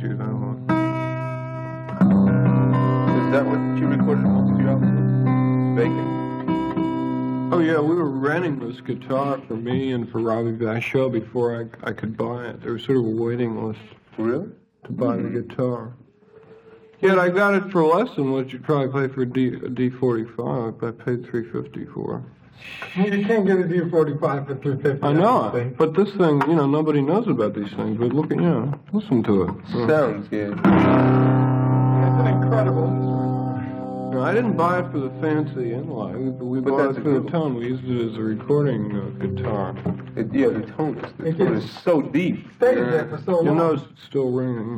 you that one. Is that what you recorded most of your albums with? Bacon? Oh yeah, we were renting this guitar for me and for Robbie Vachon before I could buy it. There was sort of a waiting list. Really? To buy the guitar. Yet I got it for less than what you'd probably pay for a D45. I paid $350 for it. You can't get a D45 for $350. I know, but this thing, you know, nobody knows about these things. But look, listen to it. Sounds, yeah. It's an incredible instrument. No, I didn't buy it for the fancy inlay. We bought it for the tone. We used it as a recording guitar. The tone is so deep. Stayed there for so long. Your nose is still ringing.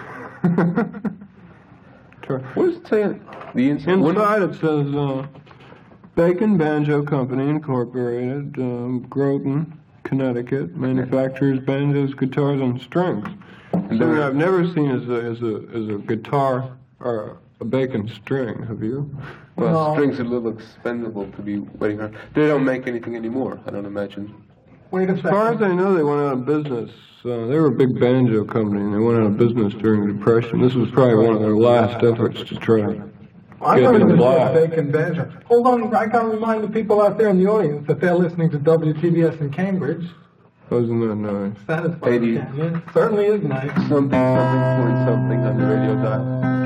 What does it say? The inside it says Bacon Banjo Company Incorporated, Groton, Connecticut, manufactures banjos, guitars, and strings. Something I've never seen is a guitar or a Bacon string. Have you? Well, strings are a little expendable to be waiting on. They don't make anything anymore, I don't imagine. Wait a second. As far as I know, they went out of business. They were a big banjo company, and they went out of business during the Depression. This was probably one of their last efforts to try to get them live. Bacon banjo. Hold on, I got to remind the people out there in the audience that they're listening to WTBS in Cambridge. Wasn't that nice? Satisfying. It certainly is nice. Something on the radio dial.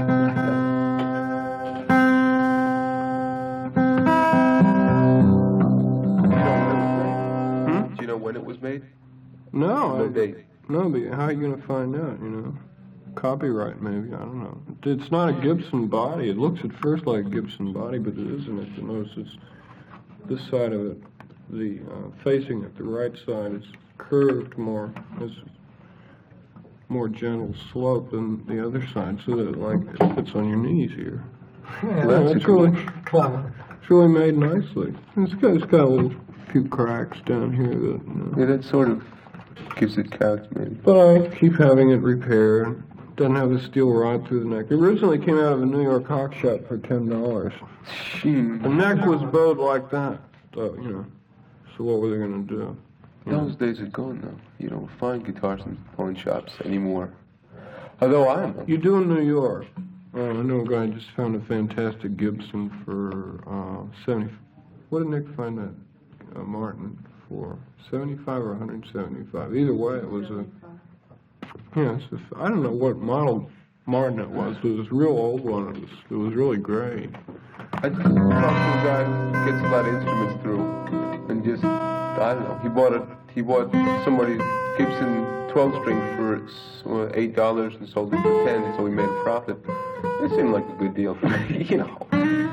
Do you know when it was made? No. No date. No, but how are you going to find out, Copyright, maybe, I don't know. It's not a Gibson body. It looks at first like a Gibson body, but it isn't. If you notice, it's this side of it, the facing it, the right side, is curved more. It's more gentle slope than the other side, so that it fits on your knees here. Yeah, it's really clever. It's really made nicely. It's got a few cracks down here that. Yeah, that sort of gives it character, maybe. But I keep having it repaired. Doesn't have a steel rod through the neck. It originally came out of a New York hawk shop for $10. The neck was bowed like that, so what were they going to do? Those days are gone now. You don't find guitars in pawn shops anymore. Although I know. You do in New York. I know a guy just found a fantastic Gibson for 70. What did Nick find that Martin for? 75 or 175? Either way, it was a. Yeah, I don't know what model Martin it was. It was a real old one. It was really great. I just talked to a guy who gets a lot of instruments through, and just I don't know. He bought somebody's Gibson 12-string for $8 and sold it for $10, so he made a profit. It seemed like a good deal for me,